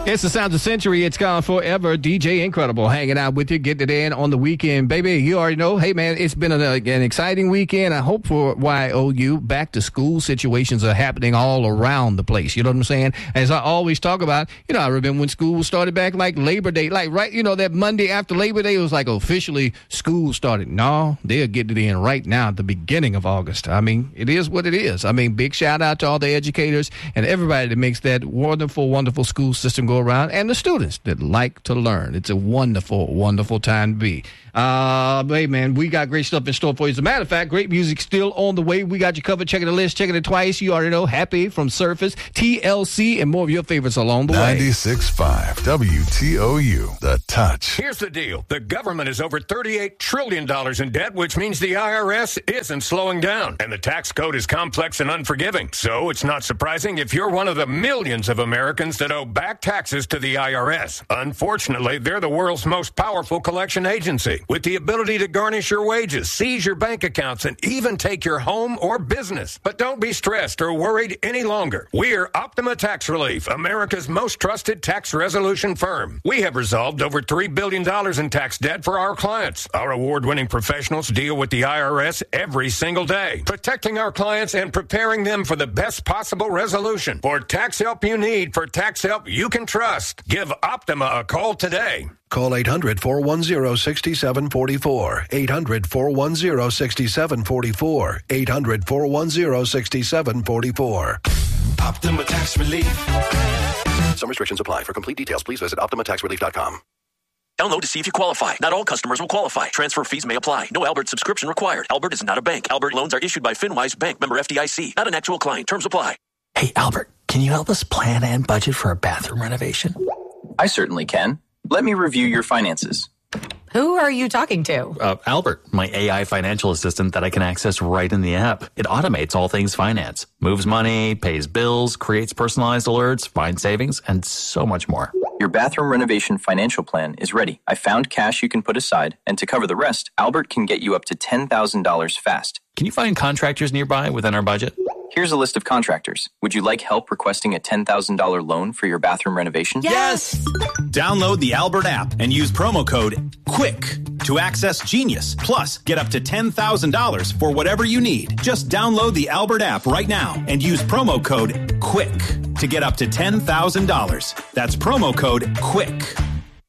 It's the Sounds of Century. It's gone forever. DJ Incredible hanging out with you, getting it in on the weekend. Baby, you already know. Hey, man, it's been an exciting weekend. I hope for YOU. Back to school situations are happening all around the place. You know what I'm saying? As I always talk about, I remember when school started back like Labor Day. Like, right, that Monday after Labor Day, it was like officially school started. No, they're getting it in right now at the beginning of August. I mean, it is what it is. I mean, big shout out to all the educators and everybody that makes that wonderful, wonderful school system go around, and the students that like to learn. It's a wonderful, wonderful time to be. Hey, man, we got great stuff in store for you. As a matter of fact, great music still on the way. We got you covered. Checking the list, checking it twice. You already know. Happy from Surface, TLC, and more of your favorites along the way. 96.5 WTOU, The Touch. Here's the deal. The government is over $38 trillion in debt, which means the IRS isn't slowing down. And the tax code is complex and unforgiving. So it's not surprising if you're one of the millions of Americans that owe back taxes to the IRS. Unfortunately, they're the world's most powerful collection agency, with the ability to garnish your wages, seize your bank accounts, and even take your home or business. But don't be stressed or worried any longer. We're Optima Tax Relief, America's most trusted tax resolution firm. We have resolved over $3 billion in tax debt for our clients. Our award-winning professionals deal with the IRS every single day, protecting our clients and preparing them for the best possible resolution. For tax help you need, for tax help you can trust, give Optima a call today. Call 800-410-6744. 800-410-6744. 800-410-6744. Optima Tax Relief. Some restrictions apply. For complete details, please visit OptimaTaxRelief.com. Download to see if you qualify. Not all customers will qualify. Transfer fees may apply. No Albert subscription required. Albert is not a bank. Albert loans are issued by FinWise Bank, member FDIC. Not an actual client. Terms apply. Hey, Albert, can you help us plan and budget for a bathroom renovation? I certainly can. Let me review your finances. Who are you talking to? Albert, my AI financial assistant that I can access right in the app. It automates all things finance, moves money, pays bills, creates personalized alerts, finds savings, and so much more. Your bathroom renovation financial plan is ready. I found cash you can put aside, and to cover the rest, Albert can get you up to $10,000 fast. Can you find contractors nearby within our budget? Here's a list of contractors. Would you like help requesting a $10,000 loan for your bathroom renovation? Yes! Download the Albert app and use promo code QUICK to access Genius. Plus, get up to $10,000 for whatever you need. Just download the Albert app right now and use promo code QUICK to get up to $10,000. That's promo code QUICK.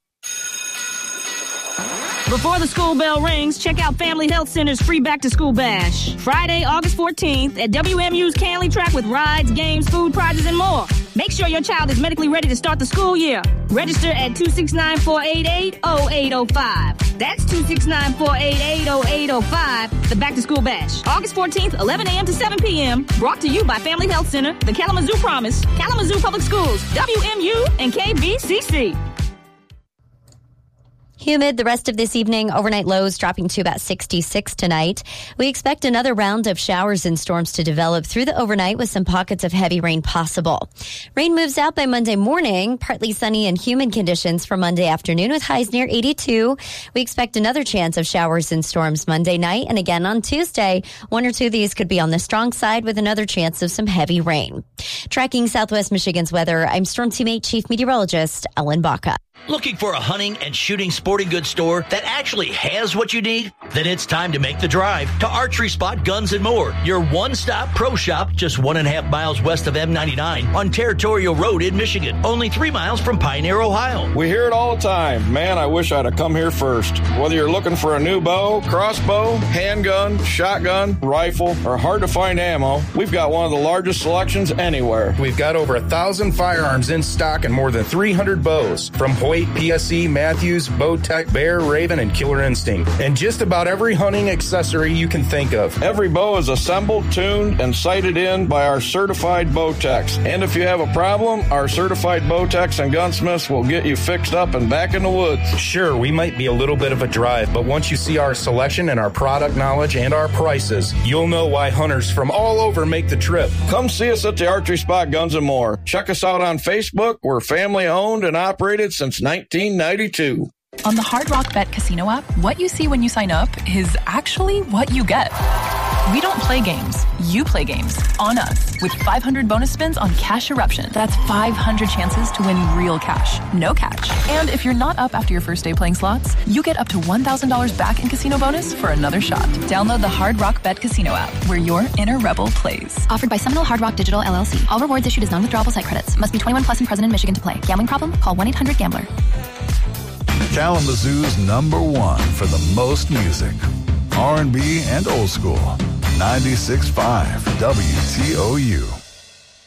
Before the school bell rings, check out Family Health Center's free back-to-school bash. Friday, August 14th at WMU's Canley Track with rides, games, food, prizes, and more. Make sure your child is medically ready to start the school year. Register at 269-488-0805. That's 269-488-0805, the back-to-school bash. August 14th, 11 a.m. to 7 p.m. Brought to you by Family Health Center, the Kalamazoo Promise, Kalamazoo Public Schools, WMU, and KBCC. Humid the rest of this evening. Overnight lows dropping to about 66 tonight. We expect another round of showers and storms to develop through the overnight with some pockets of heavy rain possible. Rain moves out by Monday morning. Partly sunny and humid conditions for Monday afternoon with highs near 82. We expect another chance of showers and storms Monday night and again on Tuesday. One or two of these could be on the strong side with another chance of some heavy rain. Tracking Southwest Michigan's weather, I'm Storm Team 8 Chief Meteorologist Ellen Baca. Looking for a hunting and shooting sporting goods store that actually has what you need? Then it's time to make the drive to Archery Spot Guns and More, your one-stop pro shop just 1.5 miles west of M99 on Territorial Road in Michigan, only 3 miles from Pioneer, Ohio. We hear it all the time. Man, I wish I'd have come here first. Whether you're looking for a new bow, crossbow, handgun, shotgun, rifle, or hard-to-find ammo, we've got one of the largest selections anywhere. We've got over 1,000 firearms in stock and more than 300 bows from Hoyt, PSE, Matthews, Bowtech, Bear, Raven, and Killer Instinct. And just about every hunting accessory you can think of. Every bow is assembled, tuned, and sighted in by our certified bow techs. And if you have a problem, our certified bow techs and gunsmiths will get you fixed up and back in the woods. Sure, we might be a little bit of a drive, but once you see our selection and our product knowledge and our prices, you'll know why hunters from all over make the trip. Come see us at the Archery Spot Guns and More. Check us out on Facebook. We're family owned and operated since 1992. On the Hard Rock Bet Casino app, what you see when you sign up is actually what you get. We don't play games. You play games on us with 500 bonus spins on Cash Eruption. That's 500 chances to win real cash. No catch. And if you're not up after your first day playing slots, you get up to $1,000 back in casino bonus for another shot. Download the Hard Rock Bet Casino app, where your inner rebel plays. Offered by Seminole Hard Rock Digital, LLC. All rewards issued as non-withdrawable site credits. Must be 21 plus and present in Michigan to play. Gambling problem? Call 1-800-GAMBLER. Kalamazoo's #1 for the most music. R&B and old school. 96.5 WTOU.